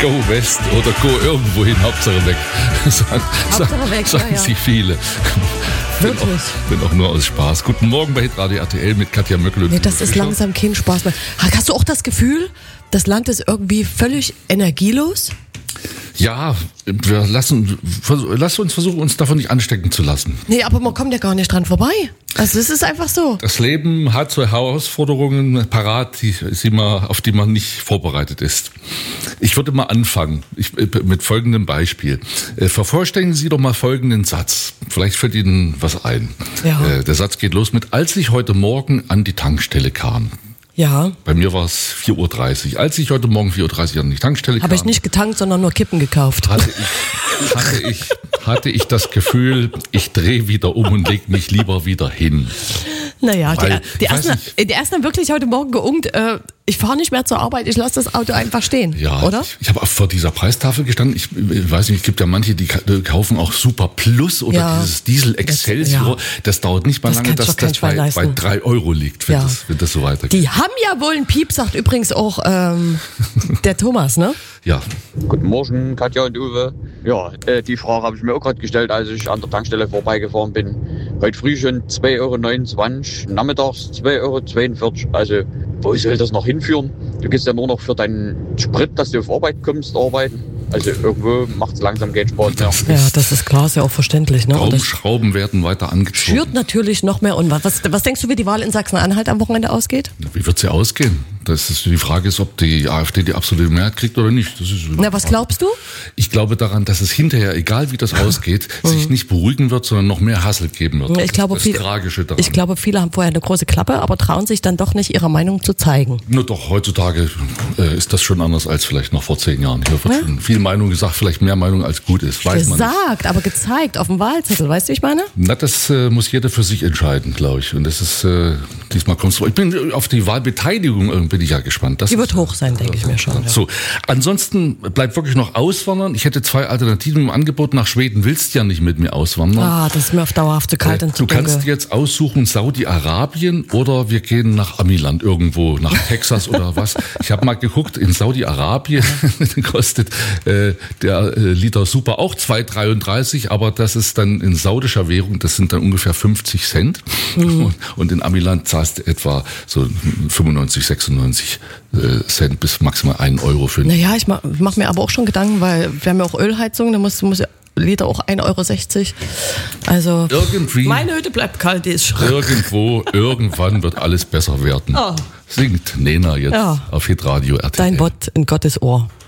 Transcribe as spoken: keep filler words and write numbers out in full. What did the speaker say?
Go West oder Go irgendwo hin, Hauptsache weg. Sagen, Hauptsache weg, sagen ja, ja. sich viele. Wenn auch, wenn auch nur aus Spaß. Guten Morgen bei Hitradio R T L mit Katja Möckel und Nee, das ist Fischer. langsam kein Spaß mehr. Hast du auch das Gefühl, das Land ist irgendwie völlig energielos? Ja, wir lassen, lass uns versuchen, uns davon nicht anstecken zu lassen. Nee, aber man kommt ja gar nicht dran vorbei. Also es ist einfach so. Das Leben hat so Herausforderungen parat, die, die man, auf die man nicht vorbereitet ist. Ich würde mal anfangen ich, mit folgendem Beispiel. Vervollständigen Sie doch mal folgenden Satz. Vielleicht fällt Ihnen was ein. Ja. Der Satz geht los mit: Als ich heute Morgen an die Tankstelle kam. Ja. Bei mir war es vier Uhr dreißig. Als ich heute Morgen vier Uhr dreißig an die Tankstelle kam, Habe ich nicht getankt, sondern nur Kippen gekauft. hatte ich, hatte ich, hatte ich das Gefühl, ich drehe wieder um und leg mich lieber wieder hin. Naja, Weil, die, die, ich weiß ersten, die ersten haben wirklich heute Morgen geungt, äh, ich fahre nicht mehr zur Arbeit, ich lasse das Auto einfach stehen, Ja, oder? ich, ich habe auch vor dieser Preistafel gestanden. Ich, ich weiß nicht, es gibt ja manche, die kaufen auch Super Plus oder Ja. dieses Diesel Excelsior. Das, ja. Das dauert nicht mal Das lange, kannst dass doch kein das Schwein bei, bei leisten. drei Euro liegt, wenn, Ja. das, wenn das so weitergeht. Die haben ja wohl einen Piep, sagt übrigens auch ähm, der Thomas, ne? Ja, Guten Morgen, Katja und Uwe. Ja, äh, die Frage habe ich mir auch gerade gestellt, als ich an der Tankstelle vorbeigefahren bin. Heute früh schon zwei Euro neunundzwanzig, nachmittags zwei Euro zweiundvierzig. Also, wo soll das noch hinführen? Du gehst ja nur noch für deinen Sprit, dass du auf Arbeit kommst, arbeiten. Also, irgendwo macht es langsam keinen Spaß mehr. Ja, das ist klar, ist ja auch verständlich, ne? Und das Daumenschrauben werden weiter angezogen. schürt natürlich noch mehr. Und was, was denkst du, wie die Wahl in Sachsen-Anhalt am Wochenende ausgeht? Wie wird sie ausgehen? Das ist, die Frage ist, ob die AfD die absolute Mehrheit kriegt oder nicht. Das ist Na, was glaubst du? Ich glaube daran, dass es hinterher, egal wie das ausgeht, sich nicht beruhigen wird, sondern noch mehr Hassel geben wird. Ich glaube, das ist viele, das Tragische daran. ich glaube, viele haben vorher eine große Klappe, aber trauen sich dann doch nicht, ihre Meinung zu zeigen. Nur doch, heutzutage äh, ist das schon anders als vielleicht noch vor zehn Jahren. Hier wird Ja. schon viel Meinung gesagt, vielleicht mehr Meinung als gut ist. Weiß man nicht. Gesagt, aber gezeigt auf dem Wahlzettel, weißt du, wie ich meine? Na, das äh, muss jeder für sich entscheiden, glaube ich. Und das ist, äh, diesmal kommst du. Ich bin auf die Wahlbeteiligung äh, bin ich ja gespannt. Das Die wird ist, hoch sein, denke ich mir schon. Ja. So, ansonsten bleibt wirklich noch Auswandern. Ich hätte zwei Alternativen im Angebot. Nach Schweden willst du ja nicht mit mir auswandern. Ah, das ist mir auf dauerhaft zu kalt Äh, und zu Du kannst dunkel. dir jetzt aussuchen, Saudi-Arabien oder wir gehen nach Amiland irgendwo, nach Texas oder was. Ich habe mal geguckt, in Saudi-Arabien kostet äh, der äh, Liter Super auch zwei Euro dreiunddreißig, aber das ist dann in saudischer Währung, das sind dann ungefähr fünfzig Cent. Mhm. Und, und in Amiland zahlst du etwa so fünfundneunzig, sechsundneunzig äh, Cent bis maximal einen Euro für Naja, ich mache mach mir aber auch schon Gedanken, weil wir haben ja auch Ölheizung, da muss, muss ja Liter auch ein Euro sechzig. Also Irgendwie. meine Hütte bleibt kalt, die ist schrecklich. Irgendwo, irgendwann wird alles besser werden. Oh. Singt Nena jetzt Ja. auf Hitradio R T L. Dein Wort in Gottes Ohr.